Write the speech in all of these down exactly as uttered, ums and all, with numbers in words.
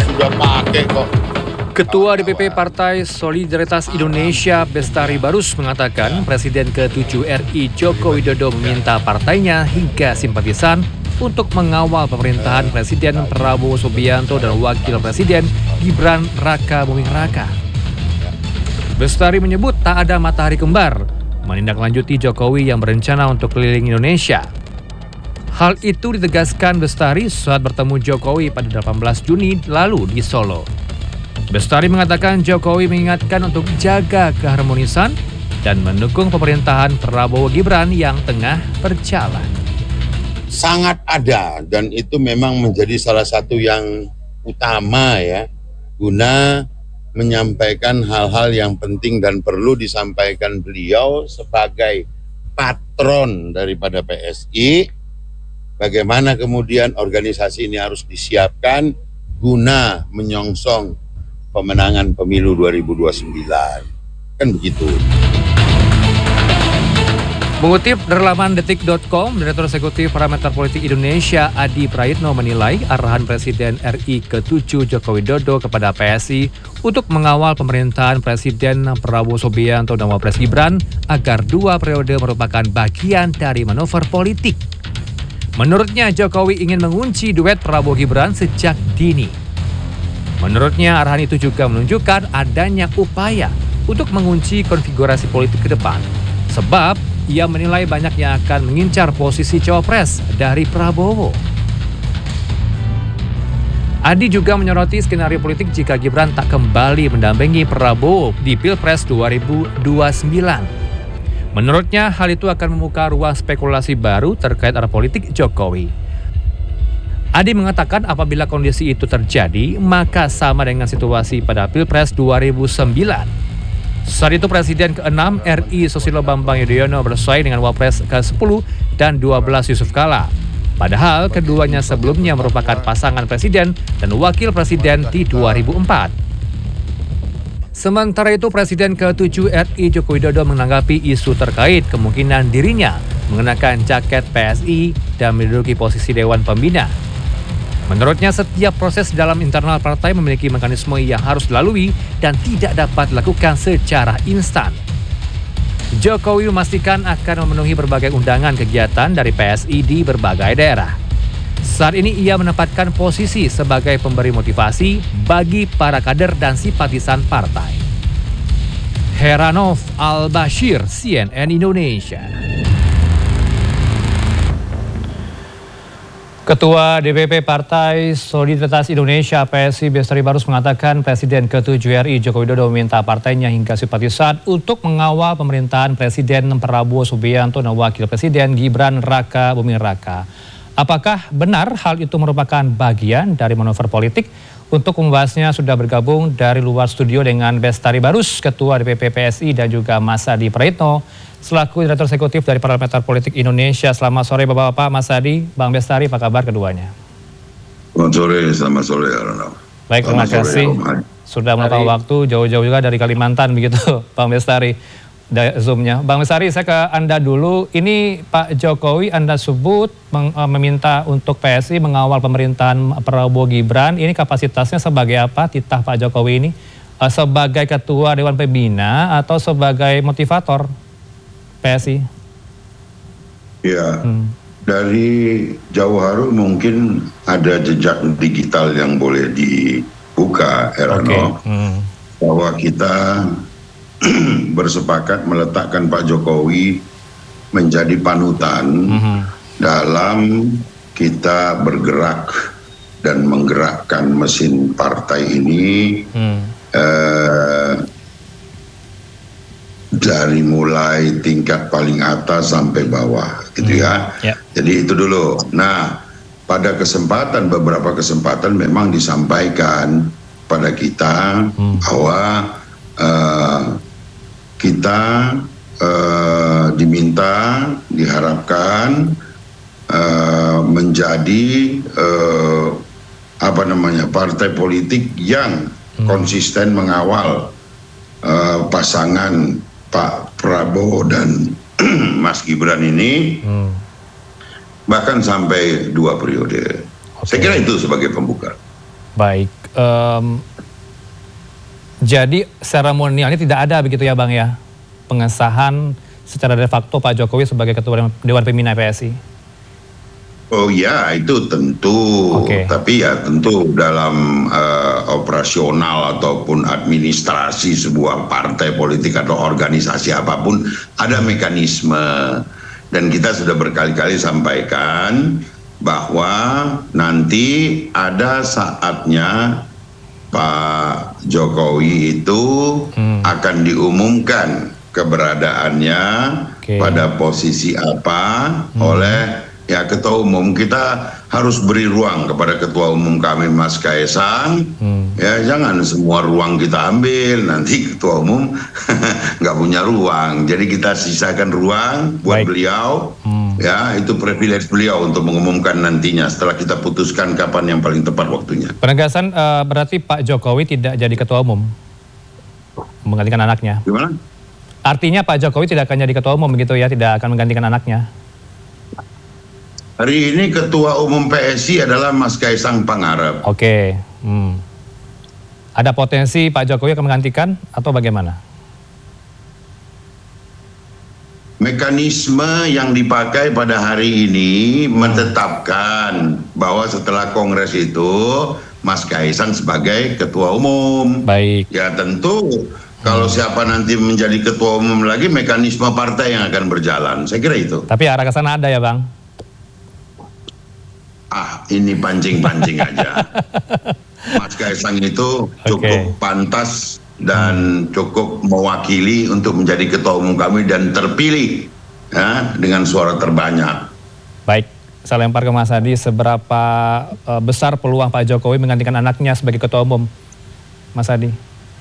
sudah pakai kok. Ketua D P P Partai Solidaritas Indonesia Bestari Barus mengatakan Presiden ketujuh R I Joko Widodo meminta partainya hingga simpatisan untuk mengawal pemerintahan Presiden Prabowo Subianto dan Wakil Presiden Gibran Raka Buming Raka. Bestari menyebut tak ada matahari kembar menindaklanjuti Jokowi yang berencana untuk keliling Indonesia. Hal itu ditegaskan Bestari saat bertemu Jokowi pada delapan belas Juni lalu di Solo. Bestari mengatakan Jokowi mengingatkan untuk jaga keharmonisan dan mendukung pemerintahan Prabowo Gibran yang tengah berjalan. Sangat ada, dan itu memang menjadi salah satu yang utama ya, guna menyampaikan hal-hal yang penting dan perlu disampaikan beliau sebagai patron daripada P S I. Bagaimana kemudian organisasi ini harus disiapkan guna menyongsong pemenangan pemilu dua ribu dua puluh sembilan. Kan begitu. Mengutip dari laman detik dot com, Direktur Eksekutif Parameter Politik Indonesia Adi Prayitno menilai arahan Presiden R I ketujuh Joko Widodo kepada P S I untuk mengawal pemerintahan Presiden Prabowo Subianto dan Wapres Gibran agar dua periode merupakan bagian dari manuver politik. Menurutnya Jokowi ingin mengunci duet Prabowo Gibran sejak dini. Menurutnya arahan itu juga menunjukkan adanya upaya untuk mengunci konfigurasi politik ke depan. Sebab ia menilai banyak yang akan mengincar posisi cawapres dari Prabowo. Adi juga menyoroti skenario politik jika Gibran tak kembali mendampingi Prabowo di Pilpres dua ribu dua puluh sembilan. Menurutnya hal itu akan membuka ruang spekulasi baru terkait arah politik Jokowi. Adi mengatakan apabila kondisi itu terjadi, maka sama dengan situasi pada Pilpres dua ribu sembilan. Saat itu Presiden keenam R I Susilo Bambang Yudhoyono bersaing dengan Wapres ke sepuluh dan dua belas Yusuf Kala. Padahal keduanya sebelumnya merupakan pasangan Presiden dan Wakil Presiden di dua ribu empat. Sementara itu Presiden ketujuh R I Joko Widodo menanggapi isu terkait kemungkinan dirinya mengenakan jaket P S I dan menduduki posisi Dewan Pembina. Menurutnya setiap proses dalam internal partai memiliki mekanisme yang harus dilalui dan tidak dapat dilakukan secara instan. Jokowi memastikan akan memenuhi berbagai undangan kegiatan dari P S I di berbagai daerah. Saat ini ia menempatkan posisi sebagai pemberi motivasi bagi para kader dan simpatisan partai. Heranov Al-Bashir, C N N Indonesia. Ketua D P P Partai Solidaritas Indonesia P S I Bestari Barus mengatakan Presiden ketujuh R I Joko Widodo meminta partainya hingga simpatisan untuk mengawal pemerintahan Presiden Prabowo Subianto dan Wakil Presiden Gibran Raka Buming Raka. Apakah benar hal itu merupakan bagian dari manuver politik? Untuk membahasnya sudah bergabung dari luar studio dengan Bestari Barus, Ketua D P P P S I dan juga Mas Adi Prayitno selaku Direktur Eksekutif dari Parameter Politik Indonesia. Selamat sore Bapak-Bapak, Mas Adi, Bang Bestari, apa kabar keduanya? Selamat sore, selamat sore Arnav. Baik, terima kasih sudah meluangkan waktu jauh-jauh juga dari Kalimantan begitu, Bang Bestari, Zoom-nya. Bang Bestari, saya ke Anda dulu. Ini Pak Jokowi Anda sebut meminta untuk P S I mengawal pemerintahan Prabowo Gibran. Ini kapasitasnya sebagai apa titah Pak Jokowi ini? Sebagai Ketua Dewan Pembina atau sebagai motivator P S I? Ya, hmm. dari jauh hari mungkin ada jejak digital yang boleh dibuka, Erano. Okay. Hmm. Bahwa kita bersepakat meletakkan Pak Jokowi menjadi panutan hmm. dalam kita bergerak dan menggerakkan mesin partai ini. Hmm. Eh, dari mulai tingkat paling atas sampai bawah gitu ya. Yeah. Jadi itu dulu. Nah, pada kesempatan beberapa kesempatan memang disampaikan pada kita hmm. bahwa uh, kita uh, diminta diharapkan uh, menjadi uh, apa namanya partai politik yang hmm. konsisten mengawal uh, pasangan Pak Prabowo dan Mas Gibran ini hmm. bahkan sampai dua periode. Okay. Saya kira itu sebagai pembuka. Baik, um, jadi seremonialnya tidak ada begitu ya Bang ya, pengesahan secara de facto Pak Jokowi sebagai Ketua Dewan Pembina P S I? Oh ya, itu tentu. Okay. Tapi ya tentu dalam uh, operasional ataupun administrasi sebuah partai politik atau organisasi apapun ada mekanisme. Dan kita sudah berkali-kali sampaikan bahwa nanti ada saatnya Pak Jokowi itu hmm. akan diumumkan keberadaannya okay. pada posisi apa hmm. oleh ya ketua umum. Kita harus beri ruang kepada ketua umum kami Mas Kaisang. Hmm. Ya jangan semua ruang kita ambil, nanti ketua umum nggak punya ruang. Jadi kita sisakan ruang buat Baik. beliau. Hmm. Ya itu privilege beliau untuk mengumumkan nantinya setelah kita putuskan kapan yang paling tepat waktunya. Penegasan uh, berarti Pak Jokowi tidak jadi ketua umum menggantikan anaknya. Gimana? Artinya Pak Jokowi tidak akan jadi ketua umum begitu ya, tidak akan menggantikan anaknya. Hari ini Ketua Umum P S I adalah Mas Kaisang Pangarep. Oke. Hmm. Ada potensi Pak Jokowi akan menggantikan atau bagaimana? Mekanisme yang dipakai pada hari ini hmm. menetapkan bahwa setelah Kongres itu Mas Kaisang sebagai Ketua Umum. Baik. Ya tentu kalau hmm. siapa nanti menjadi Ketua Umum lagi, mekanisme partai yang akan berjalan. Saya kira itu. Tapi arah ke sana ada ya Bang? Ah, ini pancing-pancing aja. Mas Kaisang itu cukup okay. pantas dan cukup mewakili untuk menjadi ketua umum kami dan terpilih ya, dengan suara terbanyak. Baik, saya lempar ke Mas Adi, seberapa uh, besar peluang Pak Jokowi menggantikan anaknya sebagai ketua umum, Mas Adi?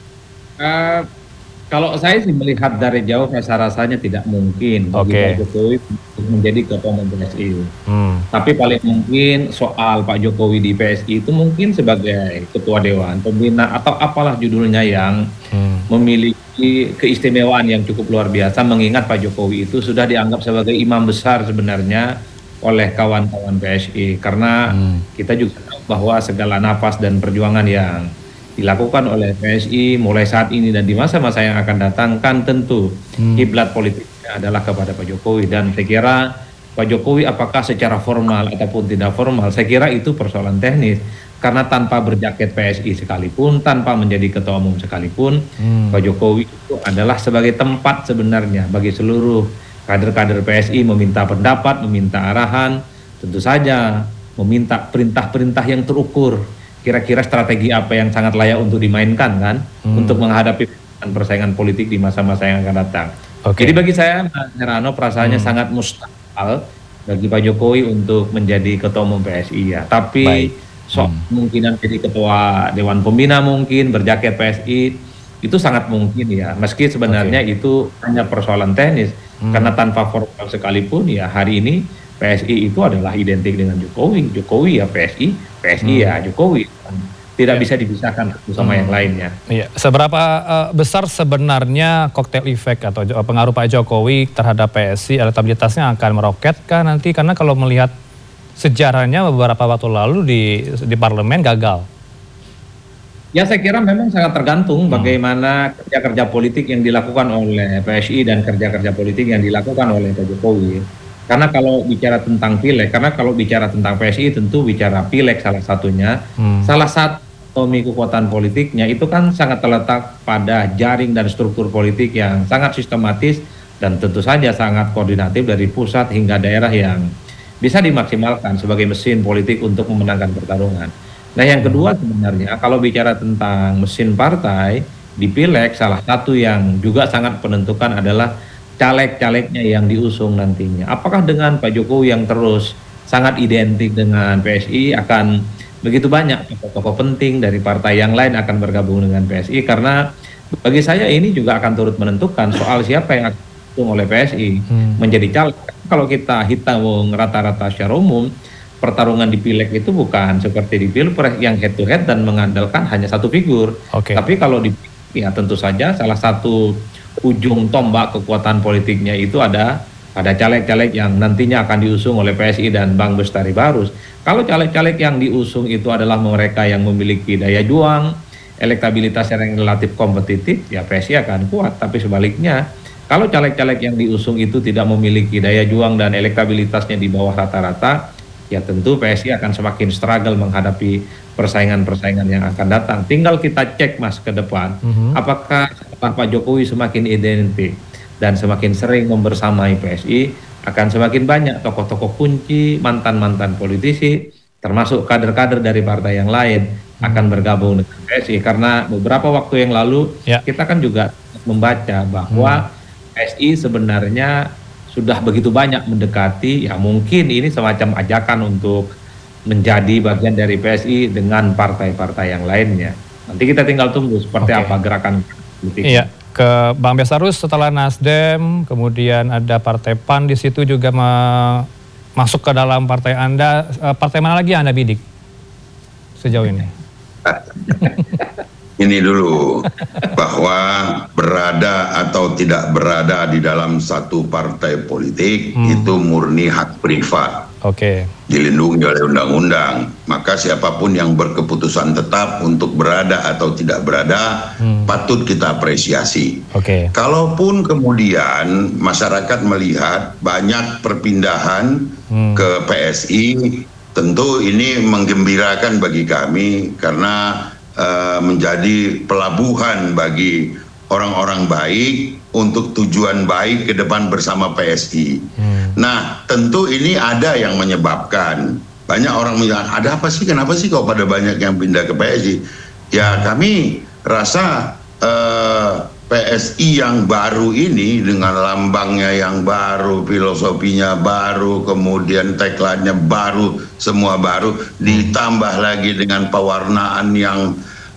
Uh, kalau saya sih melihat dari jauh, saya rasanya tidak mungkin bagi okay. Pak Jokowi menjadi ketua umum P S I. Hmm. Tapi paling mungkin soal Pak Jokowi di P S I itu mungkin sebagai ketua dewan pembina atau apalah judulnya yang hmm. memiliki keistimewaan yang cukup luar biasa, mengingat Pak Jokowi itu sudah dianggap sebagai imam besar sebenarnya oleh kawan-kawan P S I. Karena hmm. kita juga tahu bahwa segala nafas dan perjuangan yang dilakukan oleh P S I mulai saat ini dan di masa-masa yang akan datang kan tentu kiblat hmm. politiknya adalah kepada Pak Jokowi. Dan saya kira Pak Jokowi apakah secara formal ataupun tidak formal, saya kira itu persoalan teknis. Karena tanpa berjaket P S I sekalipun, tanpa menjadi ketua umum sekalipun, hmm. Pak Jokowi itu adalah sebagai tempat sebenarnya bagi seluruh kader-kader P S I meminta pendapat, meminta arahan, tentu saja meminta perintah-perintah yang terukur. Kira-kira strategi apa yang sangat layak untuk dimainkan kan hmm. untuk menghadapi persaingan politik di masa-masa yang akan datang. Okay. Jadi bagi saya, Mas Herano, perasaannya hmm. sangat mustahil bagi Pak Jokowi untuk menjadi ketua umum P S I ya. Tapi Baik. soal hmm. kemungkinan jadi ketua Dewan Pembina mungkin berjaket P S I itu sangat mungkin ya. Meski sebenarnya okay. itu hanya persoalan teknis hmm. karena tanpa formal sekalipun ya hari ini P S I itu adalah identik dengan Jokowi. Jokowi ya P S I, P S I hmm. ya Jokowi. Tidak ya. bisa dipisahkan satu sama hmm. yang lainnya. Iya. Seberapa uh, besar sebenarnya koktail efek atau uh, pengaruh Pak Jokowi terhadap P S I, elektabilitasnya akan meroket kah nanti? Karena kalau melihat sejarahnya beberapa waktu lalu di di parlemen gagal. Ya saya kira memang sangat tergantung hmm. bagaimana kerja-kerja politik yang dilakukan oleh P S I dan kerja-kerja politik yang dilakukan oleh Pak Jokowi. Karena kalau bicara tentang pileg, karena kalau bicara tentang P S I tentu bicara pileg salah satunya. Hmm. Salah satu otonomi kekuatan politiknya itu kan sangat terletak pada jaring dan struktur politik yang sangat sistematis dan tentu saja sangat koordinatif dari pusat hingga daerah yang bisa dimaksimalkan sebagai mesin politik untuk memenangkan pertarungan. Nah yang kedua sebenarnya kalau bicara tentang mesin partai di pileg, salah satu yang juga sangat menentukan adalah caleg-calegnya yang diusung nantinya. Apakah dengan Pak Jokowi yang terus sangat identik dengan P S I akan begitu banyak tokoh-tokoh penting dari partai yang lain akan bergabung dengan P S I? Karena bagi saya ini juga akan turut menentukan soal siapa yang akan diusung oleh P S I hmm. menjadi caleg. Kalau kita hitung rata-rata secara umum, pertarungan di pileg itu bukan seperti di pilpres yang head to head dan mengandalkan hanya satu figur. Okay. Tapi kalau di ya tentu saja salah satu ujung tombak kekuatan politiknya itu ada ada caleg-caleg yang nantinya akan diusung oleh P S I dan Bang Bestari Barus. Kalau caleg-caleg yang diusung itu adalah mereka yang memiliki daya juang, elektabilitas yang relatif kompetitif, ya P S I akan kuat. Tapi sebaliknya, kalau caleg-caleg yang diusung itu tidak memiliki daya juang dan elektabilitasnya di bawah rata-rata, ya tentu P S I akan semakin struggle menghadapi persaingan-persaingan yang akan datang. Tinggal kita cek Mas ke depan, mm-hmm. apakah setelah Pak Jokowi semakin identik dan semakin sering membersamai P S I, akan semakin banyak tokoh-tokoh kunci, mantan-mantan politisi, termasuk kader-kader dari partai yang lain akan bergabung dengan P S I. Karena beberapa waktu yang lalu ya. kita kan juga membaca bahwa hmm. P S I sebenarnya sudah begitu banyak mendekati, ya mungkin ini semacam ajakan untuk menjadi bagian dari P S I dengan partai-partai yang lainnya. Nanti kita tinggal tunggu seperti okay. apa gerakan politik. Iya. Ke Bang Bestarus, setelah Nasdem, kemudian ada Partai P A N di situ juga ma- masuk ke dalam partai Anda. Partai mana lagi yang Anda bidik sejauh ini? Ini dulu, bahwa berada atau tidak berada di dalam satu partai politik hmm. itu murni hak privat. Oke. Okay. Dilindungi oleh undang-undang. Maka siapapun yang berkeputusan tetap untuk berada atau tidak berada hmm. patut kita apresiasi. Oke. Okay. Kalaupun kemudian masyarakat melihat banyak perpindahan hmm. ke P S I, tentu ini menggembirakan bagi kami karena uh, menjadi pelabuhan bagi orang-orang baik untuk tujuan baik ke depan bersama P S I. Hmm. Nah, tentu ini ada yang menyebabkan. Banyak orang bilang, ada apa sih, kenapa sih kok pada banyak yang pindah ke P S I? Ya, kami rasa uh, P S I yang baru ini dengan lambangnya yang baru, filosofinya baru, kemudian tagline-nya baru, semua baru, ditambah lagi dengan pewarnaan yang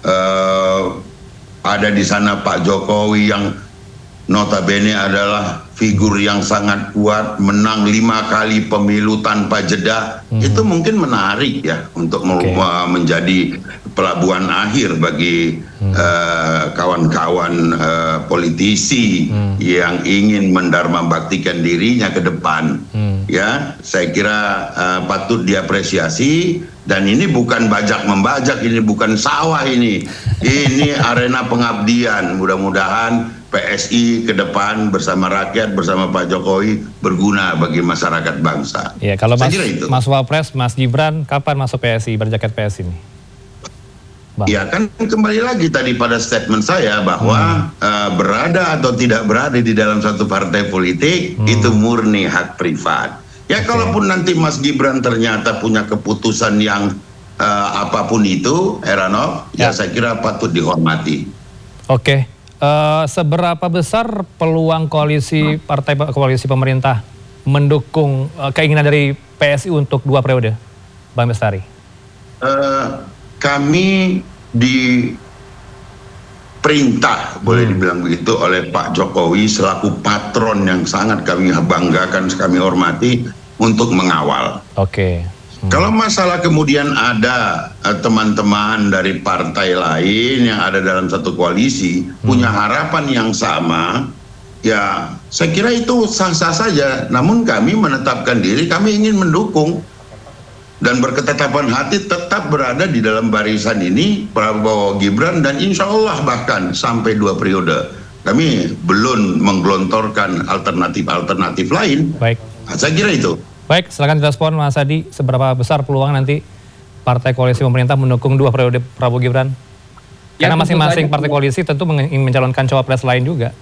uh, ada di sana Pak Jokowi yang notabene adalah figur yang sangat kuat, menang lima kali pemilu tanpa jeda, hmm. itu mungkin menarik ya untuk okay. menjadi pelabuhan akhir bagi hmm. uh, kawan-kawan uh, politisi hmm. yang ingin mendharma baktikan dirinya ke depan. Hmm. Ya, saya kira uh, patut diapresiasi. Dan ini bukan bajak membajak, ini bukan sawah ini. Ini arena pengabdian. Mudah-mudahan P S I ke depan bersama rakyat, bersama Pak Jokowi berguna bagi masyarakat bangsa. Ya, kalau Mas, Mas Wapres, Mas Gibran, kapan masuk P S I, berjaket P S I ini? Bang. Ya kan kembali lagi tadi pada statement saya bahwa hmm. uh, berada atau tidak berada di dalam satu partai politik hmm. itu murni hak privat. Ya okay. Kalaupun nanti Mas Gibran ternyata punya keputusan yang uh, apapun itu, Heranov, ya. ya saya kira patut dihormati. Oke, okay. uh, seberapa besar peluang koalisi hmm. partai koalisi pemerintah mendukung uh, keinginan dari P S I untuk dua periode, Bang Bestari? Uh, kami di perintah, hmm. boleh dibilang begitu, oleh Pak Jokowi selaku patron yang sangat kami banggakan, kami hormati untuk mengawal. Oke. Okay. Hmm. Kalau masalah kemudian ada teman-teman dari partai lain yang ada dalam satu koalisi hmm. punya harapan yang sama, ya saya kira itu sah-sah saja. Namun kami menetapkan diri, kami ingin mendukung. Dan berketetapan hati tetap berada di dalam barisan ini Prabowo Gibran dan insya Allah bahkan sampai dua periode. Kami belum menggelontorkan alternatif-alternatif lain. Baik. Nah, saya kira itu. Baik, silakan direspon Mas Adi. Seberapa besar peluang nanti partai koalisi pemerintah mendukung dua periode Prabowo Gibran? Ya, karena masing-masing partai koalisi tentu ingin mencalonkan cawapres lain juga.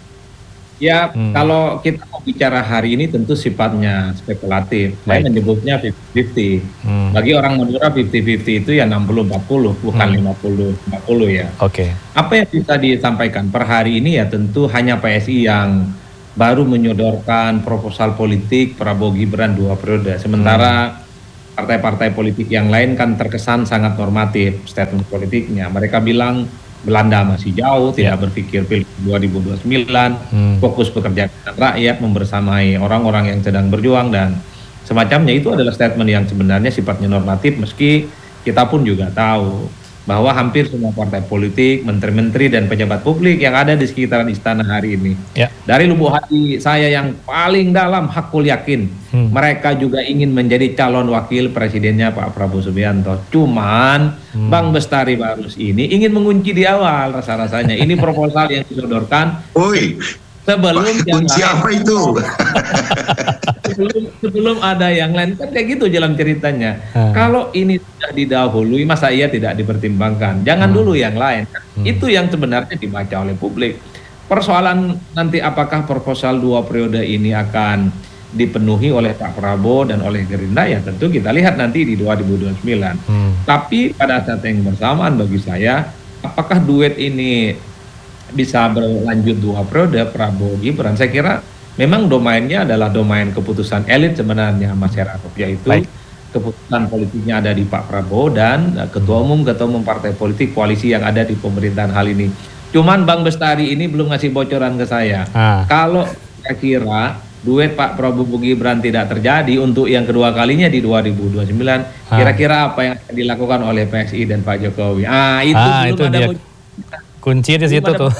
Ya, hmm. kalau kita mau bicara hari ini tentu sifatnya spekulatif. Saya menyebutnya lima puluh lima puluh. Hmm. Bagi orang Madura lima puluh lima puluh itu ya enam puluh empat puluh, bukan hmm. lima puluh lima puluh ya. Oke. Okay. Apa yang bisa disampaikan per hari ini ya tentu hanya P S I yang baru menyodorkan proposal politik Prabowo Gibran dua periode. Sementara hmm. partai-partai politik yang lain kan terkesan sangat normatif statement politiknya. Mereka bilang Belanda masih jauh, tidak yeah. berpikir pilih dua ribu dua puluh sembilan, hmm. fokus bekerja dengan rakyat, membersamai orang-orang yang sedang berjuang dan semacamnya. Itu adalah statement yang sebenarnya sifatnya normatif, meski kita pun juga tahu bahwa hampir semua partai politik, menteri-menteri dan pejabat publik yang ada di sekitaran istana hari ini, ya. Dari lubuk hati saya yang paling dalam, hakul yakin hmm. mereka juga ingin menjadi calon wakil presidennya Pak Prabowo Subianto. Cuman hmm. Bang Bestari Barus ini ingin mengunci di awal rasa-rasanya. Ini proposal yang disodorkan. Oi. Sebelum kunci apa itu? sebelum, sebelum ada yang lain, kan kayak gitu jalan ceritanya. Hmm. Kalau ini sudah didahului, masa iya tidak dipertimbangkan? Jangan hmm. dulu yang lain. Hmm. Itu yang sebenarnya dibaca oleh publik. Persoalan nanti apakah proposal dua periode ini akan dipenuhi oleh Pak Prabowo dan oleh Gerindra, ya tentu kita lihat nanti di dua ribu dua puluh sembilan. Hmm. Tapi pada saat yang bersamaan bagi saya, apakah duet ini bisa berlanjut dua periode Prabowo Gibran? Saya kira memang domainnya adalah domain keputusan elit sebenarnya masyarakat, yaitu Baik. keputusan politiknya ada di Pak Prabowo dan uh, ketua umum ketua umum partai politik koalisi yang ada di pemerintahan hal ini. Cuman Bang Bestari ini belum ngasih bocoran ke saya. Ah. Kalau kira-kira duet Pak Prabowo Gibran tidak terjadi untuk yang kedua kalinya di dua ribu dua puluh sembilan, ah. kira-kira apa yang akan dilakukan oleh P S I dan Pak Jokowi? Ah itu ah, belum itu ada bocoran. Kunci di situ tuh.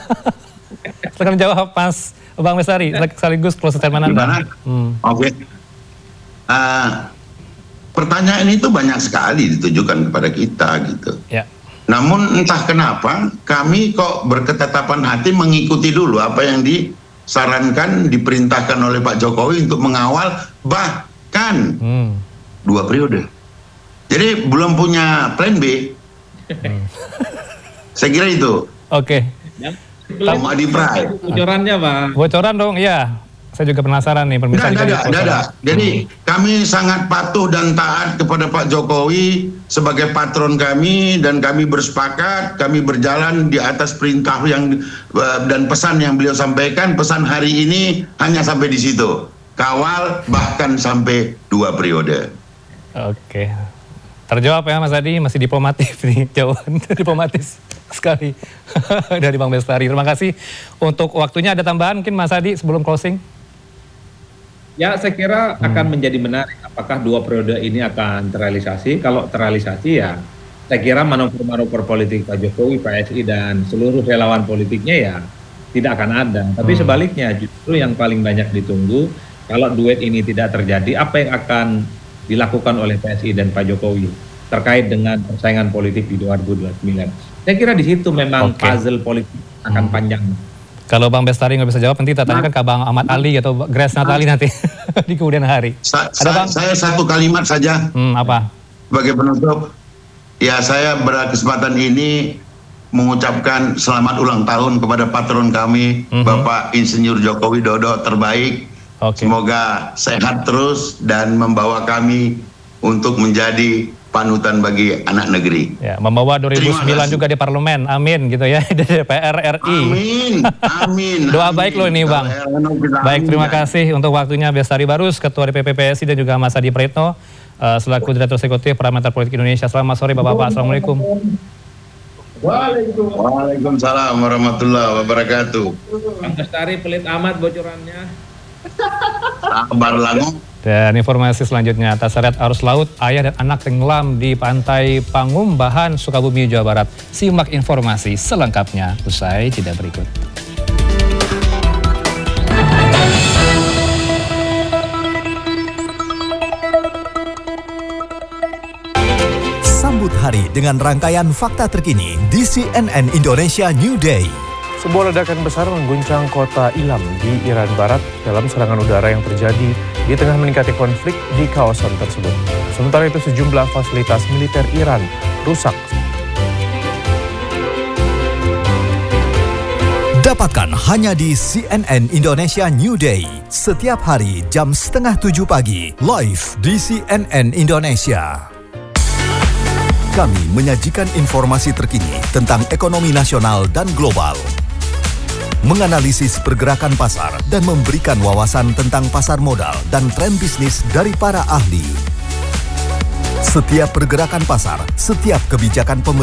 Silakan jawab Mas Bang Bestari, sekaligus close statement Anda. Hmm. Oke. Okay. Uh, pertanyaan itu banyak sekali ditujukan kepada kita gitu. Ya. Namun entah kenapa kami kok berketetapan hati mengikuti dulu apa yang disarankan, diperintahkan oleh Pak Jokowi untuk mengawal bahkan hmm. dua periode. Jadi belum punya plan B. Hmm. Saya kira itu. Oke. Kamu Adi Prai. Bocorannya Pak. Bocoran dong, ya. Saya juga penasaran nih. Tidak, tidak, tidak. Jadi hmm. kami sangat patuh dan taat kepada Pak Jokowi sebagai patron kami, dan kami bersepakat, kami berjalan di atas perintah yang dan pesan yang beliau sampaikan. Pesan hari ini hanya sampai di situ. Kawal bahkan sampai dua periode. Oke. Terjawab ya Mas Adi, masih diplomatif nih jawaban diplomatis sekali dari Bang Bestari. Terima kasih untuk waktunya. Ada tambahan mungkin Mas Adi sebelum closing? Ya, saya kira hmm. akan menjadi menarik apakah dua periode ini akan terrealisasi. Kalau terrealisasi ya saya kira manuver-manuver politik Pak Jokowi, P S I dan seluruh relawan politiknya ya tidak akan ada. Tapi hmm. sebaliknya justru yang paling banyak ditunggu, kalau duet ini tidak terjadi, apa yang akan dilakukan oleh P S I dan Pak Jokowi terkait dengan persaingan politik di dua ribu dua puluh sembilan. Saya kira di situ memang okay. puzzle politik akan hmm. panjang. Kalau Bang Bestari nggak bisa jawab, nanti kita tanyakan ke Bang Ahmad Ali atau Grace Natali nanti di kemudian hari. Sa Ada Bang? Saya satu kalimat saja. Hmm, apa? Sebagai penutup, ya saya berkesempatan ini mengucapkan selamat ulang tahun kepada patron kami, mm-hmm. Bapak Insinyur Joko Widodo terbaik. Okay. Semoga sehat terus dan membawa kami untuk menjadi panutan bagi anak negeri. Ya, membawa dua ribu sembilan juga di parlemen, amin gitu ya, di D P R R I. Amin, amin. Doa amin. Baik loh ini Bang. Baik, terima kasih untuk waktunya Bestari Barus, Ketua D P P P S I, dan juga Mas Adi Praetno, uh, selaku Direktur Eksekutif Parameter Politik Indonesia. Selamat sore Bapak-Bapak, Assalamualaikum. Waalaikumsalam warahmatullahi wabarakatuh. Bang Bestari pelit amat bocorannya. Sabar langu. Dan informasi selanjutnya, terseret arus laut, ayah dan anak tenggelam di pantai Pangumbahan, Sukabumi, Jawa Barat. Simak informasi selengkapnya usai jeda berikut. Sambut hari dengan rangkaian fakta terkini di C N N Indonesia New Day. Sebuah ledakan besar mengguncang kota Ilam di Iran Barat dalam serangan udara yang terjadi di tengah meningkatnya konflik di kawasan tersebut. Sementara itu sejumlah fasilitas militer Iran rusak. Dapatkan hanya di C N N Indonesia New Day. Setiap hari jam setengah tujuh pagi, live di C N N Indonesia. Kami menyajikan informasi terkini tentang ekonomi nasional dan global, menganalisis pergerakan pasar, dan memberikan wawasan tentang pasar modal dan tren bisnis dari para ahli. Setiap pergerakan pasar, setiap kebijakan pemerintah